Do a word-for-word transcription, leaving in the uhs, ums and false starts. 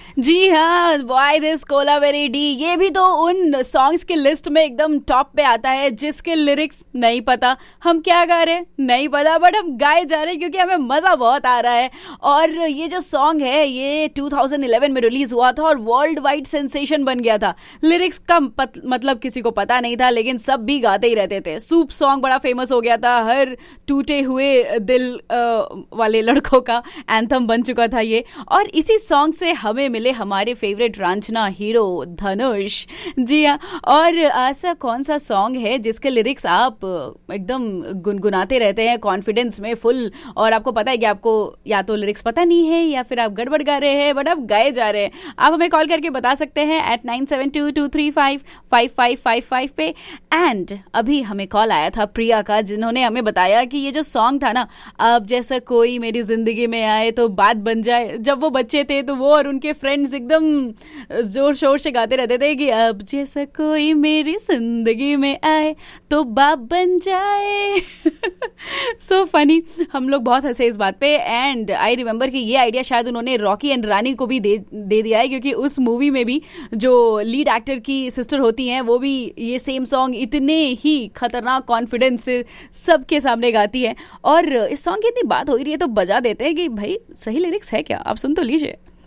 जी हाँ, why this Kolaveri D, ये भी तो उन सॉन्ग्स की लिस्ट में एकदम टॉप पे आता है जिसके लिरिक्स नहीं पता, हम क्या गा रहे हैं नहीं पता, बट हम गाए जा रहे हैं क्योंकि हमें मजा बहुत आ रहा है। और ये जो सॉन्ग है ये टू थाउज़ेंड इलेवन में रिलीज हुआ था और वर्ल्ड वाइड सेंसेशन बन गया था। लिरिक्स का पत, मतलब किसी को पता नहीं था, लेकिन सब भी गाते ही रहते थे। सूप सॉन्ग बड़ा फेमस हो गया था, हर टूटे हुए दिल आ, वाले लड़कों का एंथम बन चुका था ये। और इसी सॉन्ग से हमें मिले हमारे फेवरेट रांझना हीरो धनुष। जी हाँ, और ऐसा कौन सा सॉन्ग है जिसके लिरिक्स आप एकदम गुनगुनाते रहते हैं कॉन्फिडेंस में फुल, और आपको पता है कि आपको या तो लिरिक्स पता नहीं है या फिर आप गड़बड़ गा रहे हैं, बट आप गाए जा रहे हैं। आप हमें कॉल करके बता सकते हैं eight nine seven to to three five five five five five पे। एंड अभी हमें कॉल आया था प्रिया का, जिन्होंने हमें बताया कि ये जो सॉन्ग था ना, अब जैसा कोई मेरी जिंदगी में आए तो बात बन जाए, जब वो बच्चे थे तो वो और उनके फ्रेंड्स एकदम जोर शोर से गाते रहते थे कि अब जैसा कोई मेरी जिंदगी में आए तो बाप बन जाए। सो फनी, हम लोग बहुत हंसे इस बात पे। एंड आई रिमेम्बर कि ये आइडिया शायद उन्होंने रॉकी एंड रानी को भी दे दे दिया है, क्योंकि उस मूवी में भी जो लीड एक्टर की सिस्टर होती हैं वो भी ये सेम सॉन्ग इतने ही खतरनाक कॉन्फिडेंस से सबके सामने गाती है। और इस सॉन्ग की इतनी बात हो रही है तो बजा देते हैं कि भाई सही लिरिक्स है क्या, आप सुन तो लीजिए।